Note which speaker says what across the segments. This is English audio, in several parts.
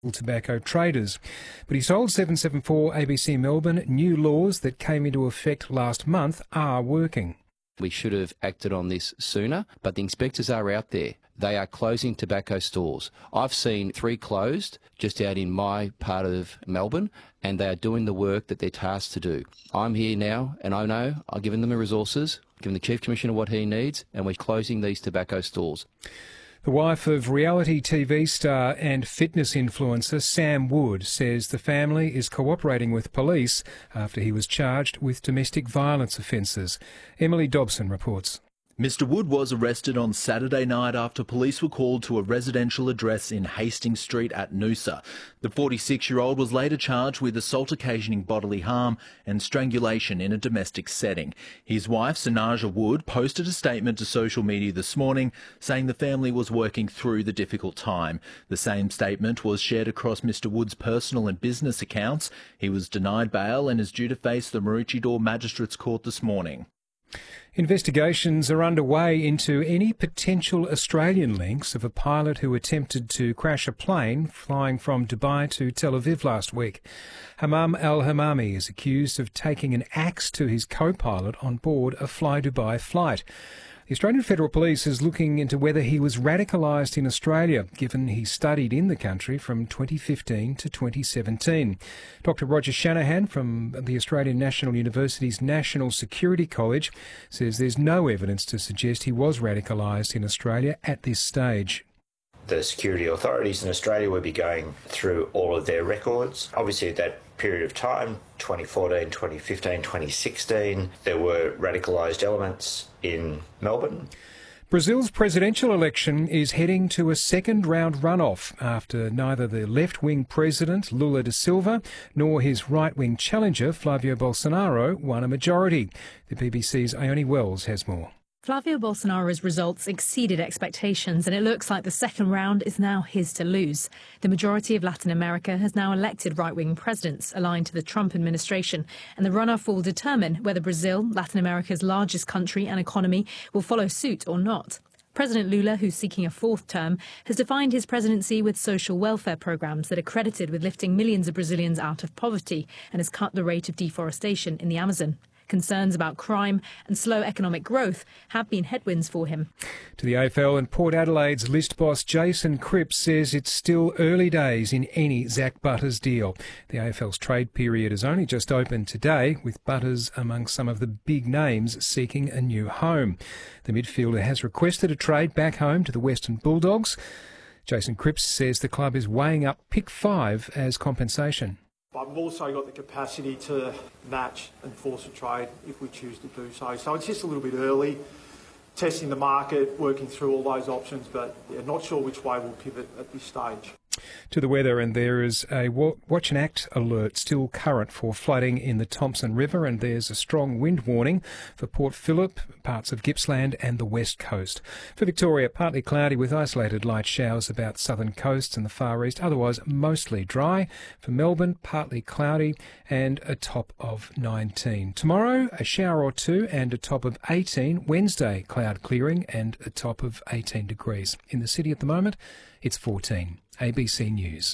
Speaker 1: tobacco traders. But he told 774 ABC Melbourne new laws that came into effect last month are working.
Speaker 2: We should have acted on this sooner, but the inspectors are out there. They are closing tobacco stores. I've seen 3 closed just out in my part of Melbourne, and they are doing the work that they're tasked to do. I'm here now, and I know I've given them the resources, given the Chief Commissioner what he needs, and we're closing these tobacco stores.
Speaker 1: The wife of reality TV star and fitness influencer Sam Wood says the family is cooperating with police after he was charged with domestic violence offences. Emily Dobson reports.
Speaker 3: Mr Wood was arrested on Saturday night after police were called to a residential address in Hastings Street at Noosa. The 46-year-old was later charged with assault occasioning bodily harm and strangulation in a domestic setting. His wife, Sanaja Wood, posted a statement to social media this morning saying the family was working through the difficult time. The same statement was shared across Mr Wood's personal and business accounts. He was denied bail and is due to face the Maroochydore Magistrates Court this morning.
Speaker 1: Investigations are underway into any potential Australian links of a pilot who attempted to crash a plane flying from Dubai to Tel Aviv last week. Hamam Al-Hamami is accused of taking an axe to his co-pilot on board a Fly Dubai flight. The Australian Federal Police is looking into whether he was radicalised in Australia, given he studied in the country from 2015 to 2017. Dr Roger Shanahan from the Australian National University's National Security College says there's no evidence to suggest he was radicalised in Australia at this stage.
Speaker 4: The security authorities in Australia will be going through all of their records. Obviously, at that period of time, 2014, 2015, 2016, there were radicalised elements in Melbourne.
Speaker 1: Brazil's presidential election is heading to a second-round runoff after neither the left-wing president, Lula da Silva, nor his right-wing challenger, Flavio Bolsonaro, won a majority. The BBC's Ione Wells has more.
Speaker 5: Flavio Bolsonaro's results exceeded expectations, and it looks like the second round is now his to lose. The majority of Latin America has now elected right-wing presidents aligned to the Trump administration, and the runoff will determine whether Brazil, Latin America's largest country and economy, will follow suit or not. President Lula, who's seeking a 4th term, has defined his presidency with social welfare programs that are credited with lifting millions of Brazilians out of poverty and has cut the rate of deforestation in the Amazon. Concerns about crime and slow economic growth have been headwinds for him.
Speaker 1: To the AFL, and Port Adelaide's list boss Jason Cripps says it's still early days in any Zach Butters deal. The AFL's trade period has only just opened today, with Butters among some of the big names seeking a new home. The midfielder has requested a trade back home to the Western Bulldogs. Jason Cripps says the club is weighing up pick 5 as compensation.
Speaker 6: I've also got the capacity to match and force a trade if we choose to do so. So it's just a little bit early, testing the market, working through all those options, but not sure which way we'll pivot at this stage.
Speaker 1: To the weather, and there is a watch and act alert still current for flooding in the Thompson River, and there's a strong wind warning for Port Phillip, parts of Gippsland and the west coast. For Victoria, partly cloudy with isolated light showers about southern coasts and the far east, otherwise mostly dry. For Melbourne, partly cloudy and a top of 19. Tomorrow, a shower or two and a top of 18. Wednesday, cloud clearing and a top of 18 degrees. In the city at the moment, it's 14. ABC News.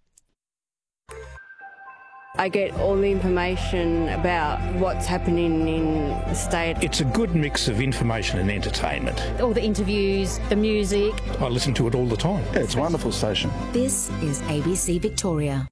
Speaker 7: I get all the information about what's happening in the state.
Speaker 8: It's a good mix of information and entertainment.
Speaker 5: All the interviews, the music.
Speaker 8: I listen to it all the time.
Speaker 9: Yeah, it's a wonderful station.
Speaker 10: This is ABC Victoria.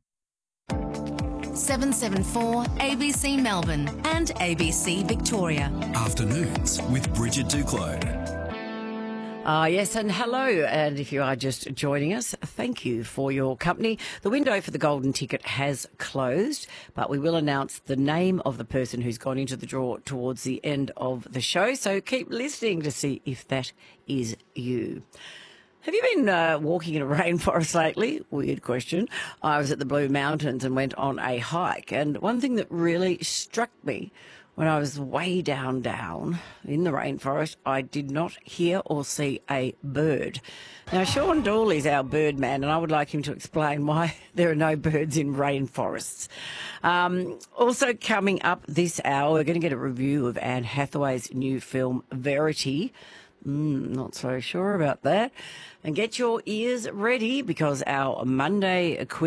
Speaker 10: 774 ABC Melbourne and ABC Victoria.
Speaker 11: Afternoons with Bridget Duclos.
Speaker 12: Yes, and hello, and if you are just joining us, thank you for your company. The window for the golden ticket has closed, but we will announce the name of the person who's gone into the draw towards the end of the show, so keep listening to see if that is you. Have you been walking in a rainforest lately? Weird question. I was at the Blue Mountains and went on a hike, and one thing that really struck me when I was way down in the rainforest, I did not hear or see a bird. Now, Sean Dawley's our bird man, and I would like him to explain why there are no birds in rainforests. Also coming up this hour, we're going to get a review of Anne Hathaway's new film, Verity. Not so sure about that. And get your ears ready, because our Monday quiz